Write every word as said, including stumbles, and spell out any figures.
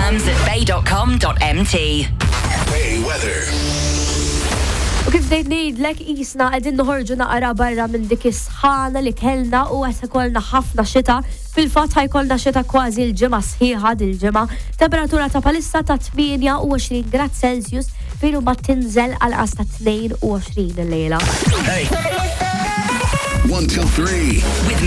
terms at bay dot com dot m t. Bay weather. U kif dejt ngħidlek qisna qegħdin noħorġu naqra barra minn dik is-sħana li kellna u qed ikollna ħafna xita. Fil-fatt ħajkollna xita kważi l-ġimgħa sħiħa dil-ġimgħa. Temperatura ta' palissa ta' tminja u għoxrin grad Celsius fejn huma tinżel għal qas ta' tnejn u għoxrin il-lejla. Hey. One, two, three. With